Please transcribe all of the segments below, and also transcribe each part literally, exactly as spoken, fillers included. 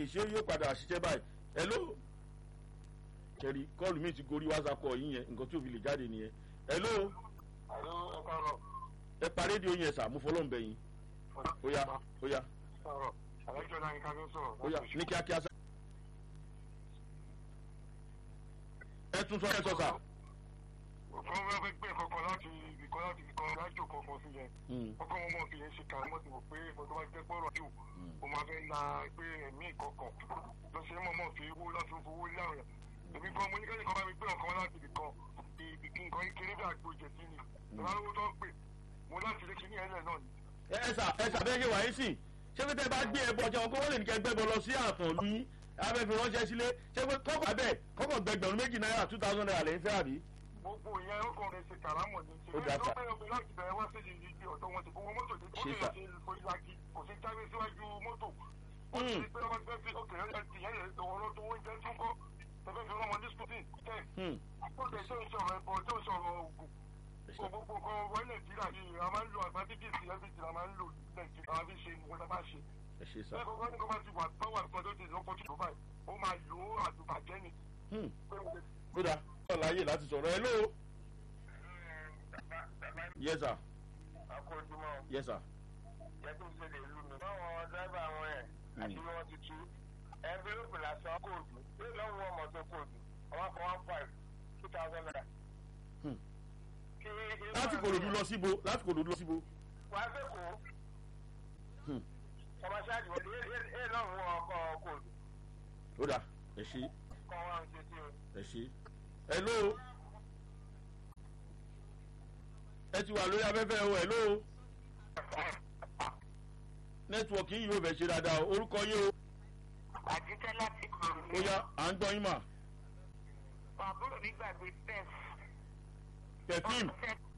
ṣé yóò padà ṣiṣẹ́ báyìí hello kẹrí kọ́ọ̀lù mi ti gorí whatsapp kọ yín yẹn nǹkan tí ò fi lè jáde nìyẹn hello ẹ pa rédíò yẹn sà mo fọlọ́ ń bẹ yín ó yá ó yá ó yá ní kíákíá sá ẹ tún sọ ẹ sọ sà. ọkọ wọn fẹ́ gbé kọkọ láti ibìkan láti ibìkan lájò kọkàn sí yẹn ọkọ wọn mọ fi yẹn ṣe kà mọ ti wò pé ọdọ wa jẹ pọrọ jù o máa fẹ́ na pé ẹ̀mí ìkọkàn lọ sí mọ mọ fi owó láti fowó lé àwọn yẹn èmi kan mo ní kẹ́ni kan bá mi gbé ọkàn láti ibìkan ibìkí nǹkan kéré bí àgbo jẹ̀sí ni ìwádìí tó ń pè mo láti lé kíní ẹlẹ náà ni. ẹ sà ẹ sà bẹ́ẹ̀ ṣe wà yín sìn ṣé pé tẹ́ bá gbé ẹbọ ọjà ọkọ wọn lè ní kẹ́ gbẹ́bọ lọ sí àtàn lu yín abẹ́fẹ́ ránṣẹ́ sílé ṣé pé kọ́kọ́ abẹ́ kọ́kọ́ gbẹgbẹ̀rún méjì náírà two thousand naira lẹ́yìn fẹ́ àbí. gbogbo ìyẹn ó kàn lè ṣe kàrámọ̀ ní ṣe bẹ́ẹ̀ tó bẹ́ẹ̀ obìnrin láti bẹ̀rẹ̀ wá sí ìdí ìdí ọ̀dọ́ wọn ti fowó mọ́tò tí ó lè ṣe ìfòyìlàkì kò sí jáwé síwájú mọ́tò ó ti rí pé ọmọ ẹgbẹ́ fi òkè ẹ̀ ti yẹn lè ọ̀rọ̀ tó oúnjẹ tún kọ́ tẹ̀fẹ́ fi ọmọ ní skútì tẹ̀ ó lè ṣe ìṣòro ẹ̀bọ̀ tó ìṣòro ògùn gbogbo kan wọ nàìjíríà yìí a máa ń lo àgbàdìgìsì everything a máa ń lo nàìjíríà a fi ṣe nǹkan tá a bá ṣe bẹ́ẹ̀ kọ́kọ́ ní kó bá ti wà báwà fún ọdún tí ìlọ́pọ̀ tó báyìí ó máa lò ó àdùbàjẹ́ ni. ó dáa ó láyè láti sọ̀rọ̀ ẹ lóo. yes sir. akójúmọ́. yes sir. jẹ́ kí n ṣe lè lu mi. báwọn dráìbà wọn ẹ̀ àti wọn ti tú ẹnfílópù lásán kóòdù yóò lọ́wọ́ ọmọ tó kóòdù one four one five two thousand naira. láti kòròdú lọ síbo láti kòròdú lọ síbo. wà á fẹ́ kó ọmọ ṣáàjì wọlé ẹ lọ́rùn ọkọ̀ kóòdù. ó dà ẹ ṣí. kọ́ wa ń ṣe sí o. ẹ ṣí. ẹ ló ẹ ti wà lórí afẹ́fẹ́ o ẹ ló nẹ́tíwọ̀kì yìí yóò fẹ́ ṣe dáadáa orúkọ yín o. àjíjẹ́ láti kòròdú. ó yá à ń gbọ́ yín mà. àbúrò mi gbàgbé pef. perfume.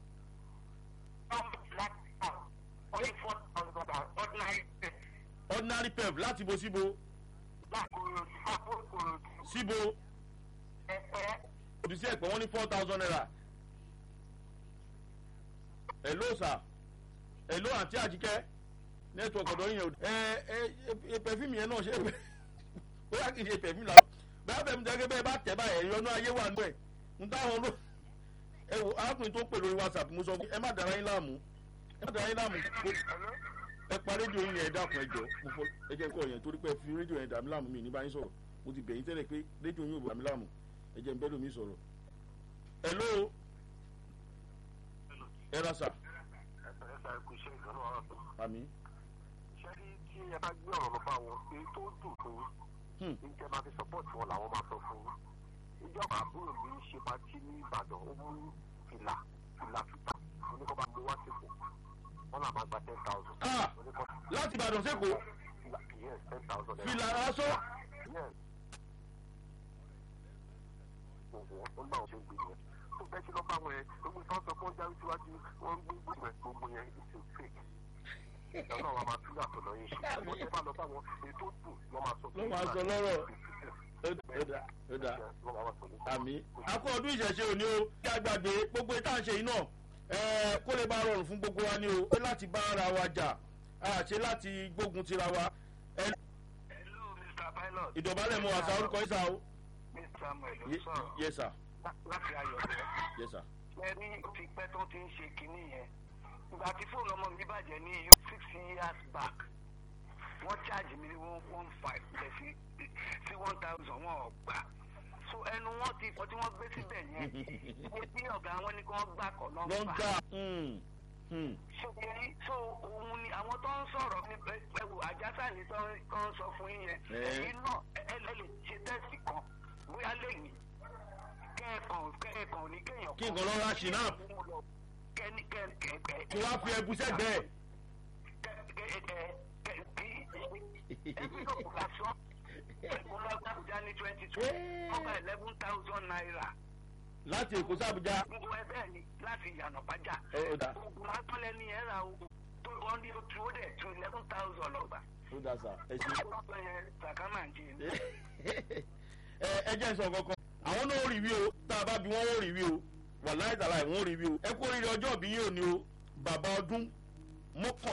only four thousand ordinary pef. ordinary pef láti bo síbo. lákòròdú àbúrò kòròdú. síbo. ẹ̀pẹ́. òdìsí ẹ̀pẹ́ wọ́n ní four thousand naira. hello sir hello àǹtí àjíkẹ́ network ọ̀dọ́ yẹn ẹ ẹ perfume yẹn náà ṣe bóyá kì í ṣe perfume la bẹ́ẹ̀ bẹ́ẹ̀ mi jẹ́ pé bẹ́ẹ̀ bá tẹ̀ báyẹn ìyọnú ayé wà nínú ẹ̀ ń táwọn ló ẹ wò arákùnrin tó ń pè lórí whatsapp mo sọ fún ẹ má dára yín láàmú ẹ má dára yín láàmú ẹ pa rédíò yín yẹn ẹ dákun ẹ jọ mo fọ ẹ jẹ́ kọ́ yẹn torí pé ẹ fi rédíò yẹn dà mí láàmú mi ní bá yín sọ̀rọ̀ mo ti bẹ̀yìn tẹ́lẹ̀ pé rédíò yín ò bà mí láàmú ẹ jẹ́ n bẹ́ẹ̀ lómi sọ̀rọ̀ hello ẹ ra sà. àmì. ṣẹ́rí tí ẹ bá gbé ọ̀rọ̀ lọ bá wọn èyí tó dùn fún yín ní tẹ́ máa fi support wọn làwọn máa sọ fún yín. ìjọba àbúrò mi ṣe pàtí ní ìbàdàn ó mú fìlà fìlà fìtà oníkọ́ba mú wá sípò wọn là máa gba ten thousand. láti ìbàdàn sẹ́kọ̀ọ́. yes ten thousand. fìlà aṣọ. yes. ó náà ṣe ń gbé yẹn tó bẹ́ẹ̀ ṣe lọ́ bá wọn yẹn gbogbo ìtàn sọ fún jáwé síwájú wọn ń gbé gbogbo ẹ̀ gbogbo yẹn it's a fake. ìjọba wa máa tún yàtọ̀ lọ yín ṣe wọ́n ti bá lọ bá wọn ètò dùn lọ́ máa sọ fún lọ́ máa sọ lọ́rọ̀ ó dà àmì akọ ọdún ìṣẹ̀ṣe òní o kí a gbàgbé gbogbo ìta ṣe yìí náà kó lè bá rọrùn fún gbogbo wa ní o pé láti bá ara wa jà àṣẹ láti gbógun tira wa. hello mr pilot. ìdọ̀bálẹ̀ mo àṣà orúkọ ìṣà o. mr samuel ló sọ̀rọ̀. yes sir. láti ayọ̀ rẹ̀. yes sir. ẹni ti pẹ́ tó ti ń ṣe kinní yẹn ìgbà tí fóònù ọmọ mi bàjẹ́ ní six years back wọ́n charge mi ní one one five lẹ̀ sí sí one thousand wọn ò gbà so ẹnu wọn ti fọ tí wọ́n gbé síbẹ̀ yẹn iye tí ọ̀gá wọn ní kí wọ́n gbà kọ́ lọ́nfà. lọ́nfà. ṣùgbọ́n so òun ni àwọn tó ń sọ̀rọ̀ ní ẹ̀wò àjásà ní tó ń sọ fún yín yẹn ẹ̀yin náà ẹ lè ṣe tẹ́sì kan bóyá lè ní kẹ́ẹ̀kan kẹ́ẹ̀kan ní kéèyàn. kí nǹkan lọ́ra ṣì náà. kẹ́ni kẹ́ẹ̀kẹ́. kí wàá fi ẹbú sẹ́gbẹ̀ẹ́. ẹ̀ẹ́dẹ́gbẹ̀rún lásán ẹ̀kọ́ lágbàdúrà ní twenty twenty ọgbà eleven thousand naira. láti èkó sábùjá. gbogbo ẹgbẹ́ ni láti yànnà bájà. ó dà. gbogbo akọ́lẹ̀ ní ẹ̀rà o tó wọ́n ní otu ó dẹ̀ tún eleven thousand lọ́gbà. ó dà sà ẹ ṣe. ọgbà yẹn sàkámà ń jẹ. ẹ jẹ́ sọ kankan àwọn náà ó rí wí o tá a bá bí wọ́n ó rí wí o wà láì tàlà ìwọ̀n ó rí wí o ẹ kú oríire ọjọ́ ìbí yìí ò ní o bàbá ọdún mọ́kàn.